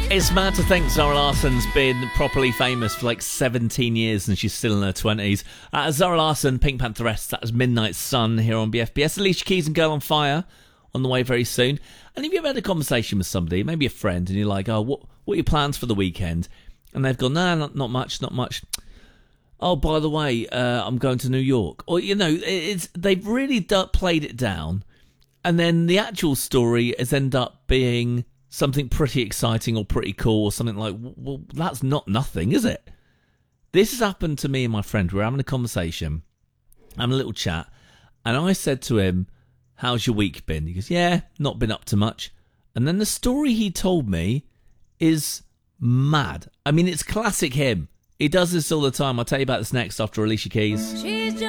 It's mad to think Zara Larsson's been properly famous for like 17 years and she's still in her 20s. Zara Larsson, Pink Pantheress, that was Midnight Sun here on BFBS. Alicia Keys and Girl on Fire on the way very soon. And if you've had a conversation with somebody, maybe a friend, and you're like, oh, what are your plans for the weekend? And they've gone, no, not much. Oh, by the way, I'm going to New York. Or, you know, they've really played it down. And then the actual story has ended up being something pretty exciting or pretty cool or something like, well, that's not nothing, is it? This has happened to me and my friend. We're having a conversation, having a little chat, and I said to him, how's your week been? He goes, yeah, not been up to much. And then the story he told me is mad. I mean, it's classic him. He does this all the time. I'll tell you about this next after Alicia Keys. She's